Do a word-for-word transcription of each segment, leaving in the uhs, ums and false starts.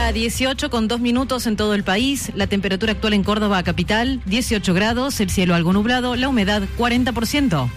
Hora dieciocho con dos minutos en todo el país. La temperatura actual en Córdoba capital, dieciocho grados, el cielo algo nublado, la humedad cuarenta por ciento.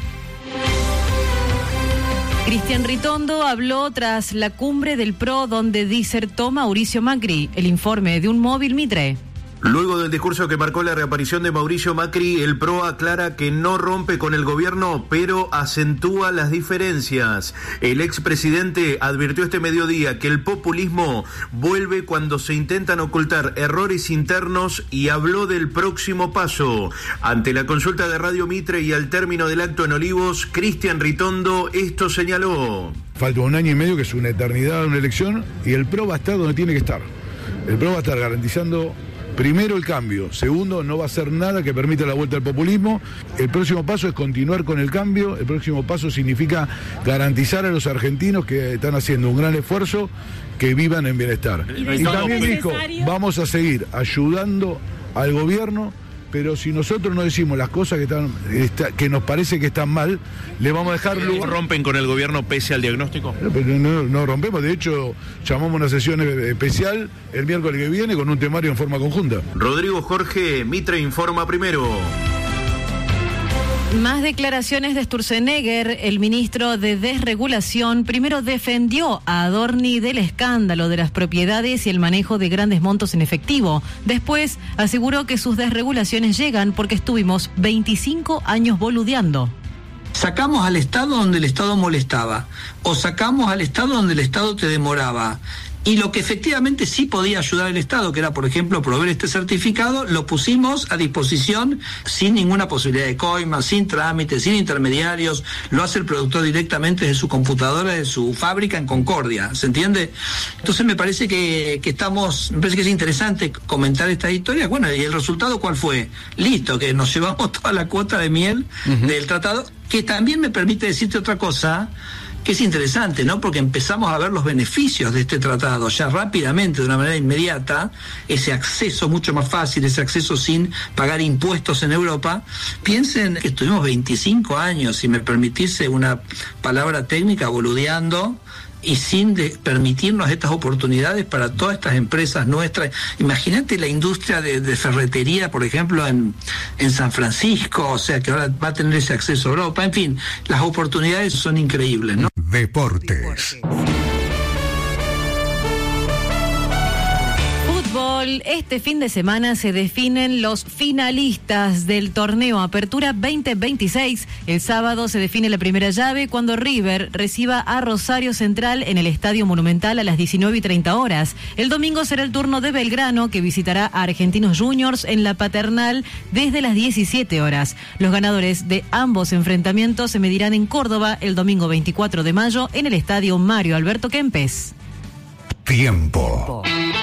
Cristian Ritondo habló tras la cumbre del P R O donde disertó Mauricio Macri. El informe de un móvil Mitre. Luego del discurso que marcó la reaparición de Mauricio Macri, el P R O aclara que no rompe con el gobierno, pero acentúa las diferencias. El expresidente advirtió este mediodía que el populismo vuelve cuando se intentan ocultar errores internos y habló del próximo paso. Ante la consulta de Radio Mitre y al término del acto en Olivos, Cristian Ritondo esto señaló. Falta un año y medio, que es una eternidad, una elección, y el P R O va a estar donde tiene que estar. El P R O va a estar garantizando... Primero, el cambio. Segundo, no va a hacer nada que permita la vuelta al populismo. El próximo paso es continuar con el cambio. El próximo paso significa garantizar a los argentinos que están haciendo un gran esfuerzo que vivan en bienestar. Y, y también dijo, vamos a seguir ayudando al gobierno, pero si nosotros no decimos las cosas que están está, que nos parece que están mal, le vamos a dejar lugar. ¿Rompen con el gobierno pese al diagnóstico? No, pero no, no rompemos, de hecho llamamos una sesión especial el miércoles que viene con un temario en forma conjunta. Rodrigo Jorge, Mitre informa primero. Más declaraciones de Sturzenegger. El ministro de Desregulación primero defendió a Adorni del escándalo de las propiedades y el manejo de grandes montos en efectivo. Después aseguró que sus desregulaciones llegan porque estuvimos veinticinco años boludeando. Sacamos al Estado donde el Estado molestaba, o sacamos al Estado donde el Estado te demoraba. Y lo que efectivamente sí podía ayudar al Estado, que era, por ejemplo, proveer este certificado, lo pusimos a disposición sin ninguna posibilidad de coima, sin trámites, sin intermediarios. Lo hace el productor directamente desde su computadora, de su fábrica en Concordia, ¿se entiende? Entonces me parece que, que estamos, me parece que es interesante comentar esta historia. Bueno, ¿y el resultado cuál fue? Listo, que nos llevamos toda la cuota de miel uh-huh. del tratado, que también me permite decirte otra cosa, que es interesante, ¿no? Porque empezamos a ver los beneficios de este tratado ya rápidamente, de una manera inmediata, ese acceso mucho más fácil, ese acceso sin pagar impuestos en Europa. Piensen que estuvimos veinticinco años, si me permitise una palabra técnica, boludeando, y sin de permitirnos estas oportunidades para todas estas empresas nuestras. Imagínate la industria de, de ferretería, por ejemplo, en, en San Francisco, o sea, que ahora va a tener ese acceso a Europa. En fin, las oportunidades son increíbles, ¿no? Deportes. Este fin de semana se definen los finalistas del torneo Apertura veinte veintiséis. El sábado se define la primera llave cuando River reciba a Rosario Central en el Estadio Monumental a las diecinueve y treinta horas. El domingo será el turno de Belgrano, que visitará a Argentinos Juniors en la Paternal desde las diecisiete horas. Los ganadores de ambos enfrentamientos se medirán en Córdoba el domingo veinticuatro de mayo en el Estadio Mario Alberto Kempes. Tiempo.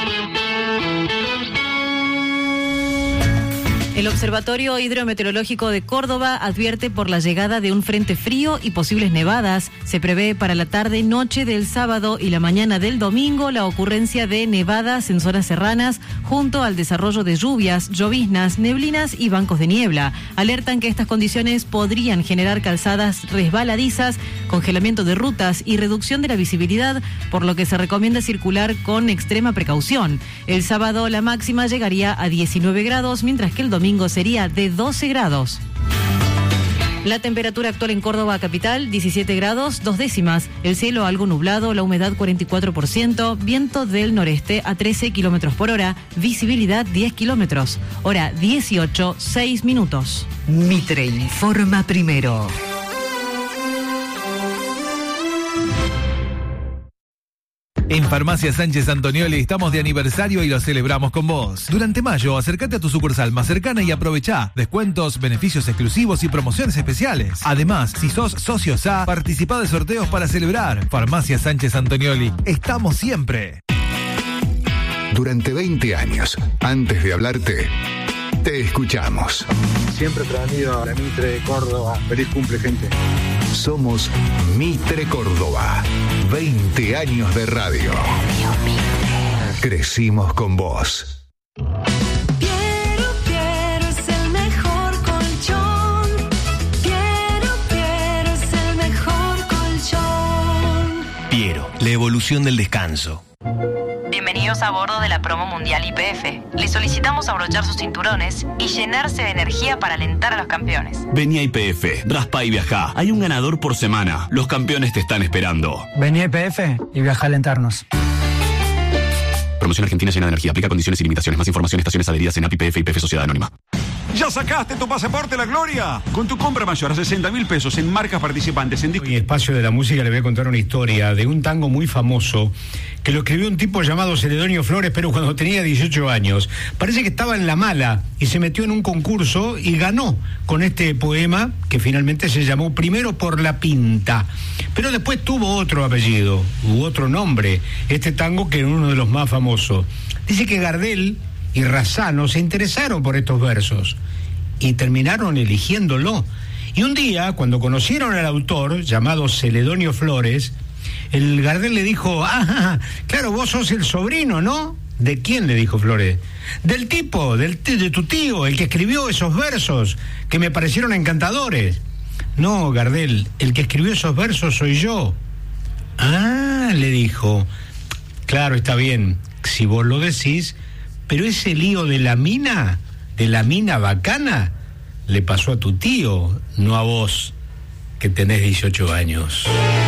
El Observatorio Hidrometeorológico de Córdoba advierte por la llegada de un frente frío y posibles nevadas. Se prevé para la tarde-noche del sábado y la mañana del domingo la ocurrencia de nevadas en zonas serranas junto al desarrollo de lluvias, lloviznas, neblinas y bancos de niebla. Alertan que estas condiciones podrían generar calzadas resbaladizas, congelamiento de rutas y reducción de la visibilidad, por lo que se recomienda circular con extrema precaución. El sábado la máxima llegaría a diecinueve grados, mientras que el domingo sería de doce grados. La temperatura actual en Córdoba capital, diecisiete grados, dos décimas. El cielo algo nublado, la humedad cuarenta y cuatro por ciento, viento del noreste a trece kilómetros por hora, visibilidad diez kilómetros. Hora dieciocho, seis minutos. Mitre informa primero. En Farmacia Sánchez Antonioli estamos de aniversario y lo celebramos con vos. Durante mayo, acércate a tu sucursal más cercana y aprovechá descuentos, beneficios exclusivos y promociones especiales. Además, si sos socio S A, participá de sorteos para celebrar. Farmacia Sánchez Antonioli, estamos siempre. Durante veinte años, antes de hablarte, te escuchamos. Siempre prendido a la Mitre de Córdoba. Feliz cumple, gente. Somos Mitre Córdoba. veinte años de radio. Radio Mitre. Crecimos con vos. Piero, Piero es el mejor colchón. Piero, Piero es el mejor colchón. Piero, la evolución del descanso. Bienvenidos a bordo de la promo mundial Y P F. Les solicitamos abrochar sus cinturones y llenarse de energía para alentar a los campeones. Vení a Y P F, raspa y viajá. Hay un ganador por semana. Los campeones te están esperando. Vení a Y P F y viajá a alentarnos. Promoción Argentina llena de energía. Aplica condiciones y limitaciones. Más información, estaciones adheridas en A P I P F y P F Sociedad Anónima. ¿Ya sacaste tu pasaporte, la gloria? Con tu compra mayor a sesenta mil pesos en marcas participantes en... En Espacio de la Música le voy a contar una historia de un tango muy famoso que lo escribió un tipo llamado Celedonio Flores, pero cuando tenía dieciocho años. Parece que estaba en la mala y se metió en un concurso y ganó con este poema que finalmente se llamó Primero por la Pinta. Pero después tuvo otro apellido, u otro nombre, este tango que era uno de los más famosos. Dice que Gardel y Razzano se interesaron por estos versos y terminaron eligiéndolo. Y un día, cuando conocieron al autor, llamado Celedonio Flores, el Gardel le dijo: ah, claro, vos sos el sobrino, ¿no? ¿De quién?, le dijo Flores. Del tipo, del t- de tu tío, el que escribió esos versos que me parecieron encantadores. No, Gardel, el que escribió esos versos soy yo. Ah, le dijo, claro, está bien, si vos lo decís, pero ese lío de la mina, de la mina bacana, le pasó a tu tío, no a vos, que tenés dieciocho años.